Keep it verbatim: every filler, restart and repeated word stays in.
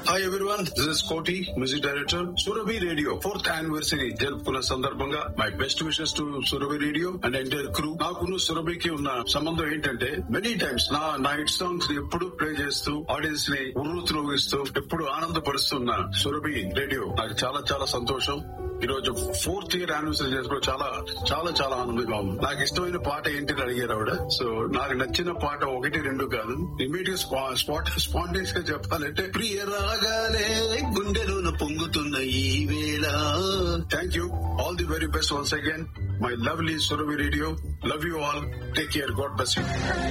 Hi everyone, this is కోటి, music director, Surabhi radio fourth anniversary జరుపుకున్న సందర్భంగా my best wishes to Surabhi radio and entire crew. నాకును సురభికి ఉన్న సంబంధం ఏంటంటే మెనీ టైమ్స్ నా నా హిట్ సాంగ్స్ ఎప్పుడు ప్లే చేస్తూ ఆడియన్స్ ని ఉర్రూతులోగిస్తూ ఎప్పుడు ఆనందపరుస్తున్న సురభి రేడియో నాకు చాలా చాలా సంతోషం. ఈ రోజు ఫోర్త్ ఇయర్ యానివర్సరీ చేసుకోవడం చాలా చాలా చాలా ఆనందంగా ఉంది. నాకు ఇష్టమైన పాట ఏంటిని అడిగారు ఆవిడ. సో నాకు నచ్చిన పాట ఒకటి రెండు కాదు, ఇమీడియట్ స్పాట్ స్పాంటేనియస్ గా చెప్పాలంటే ప్రియ రాగాలే గుండెలోన పొంగుతున్న ఈ వేళ. Thank you, all the very best once again, my lovely Surabhi radio. Love you all, take care, God bless you.